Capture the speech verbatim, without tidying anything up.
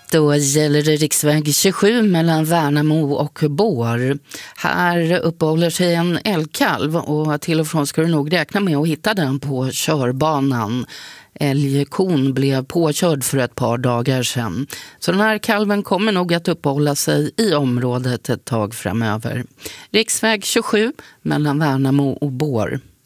Då gäller det riksväg tjugosju mellan Värnamo och Bår. Här uppehåller sig en älgkalv och till och från ska du nog räkna med att hitta den på körbanan. Älgkon blev påkörd för ett par dagar sedan. Så den här kalven kommer nog att uppehålla sig i området ett tag framöver. Riksväg tjugosju mellan Värnamo och Bår.